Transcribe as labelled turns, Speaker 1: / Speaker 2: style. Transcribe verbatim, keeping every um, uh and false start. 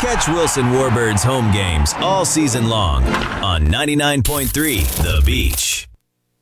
Speaker 1: Catch Wilson Warbirds home games all season long on ninety-nine point three The Beach.